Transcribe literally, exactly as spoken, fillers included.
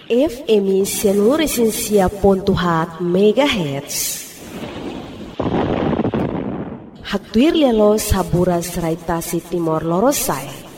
F M seluruh esensia pontuhat megahertz. Haktuir lialo sabura seraitasi timor lorosai.